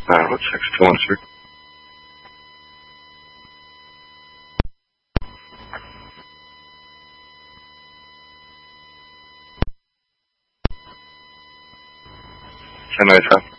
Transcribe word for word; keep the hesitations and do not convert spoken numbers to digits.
Uh, what sex do you want, sir? ten ninety-five.